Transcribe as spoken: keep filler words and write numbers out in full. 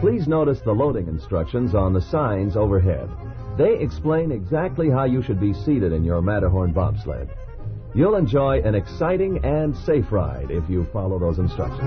please notice the loading instructions on the signs overhead. They explain exactly how you should be seated in your Matterhorn bobsled. You'll enjoy an exciting and safe ride if you follow those instructions.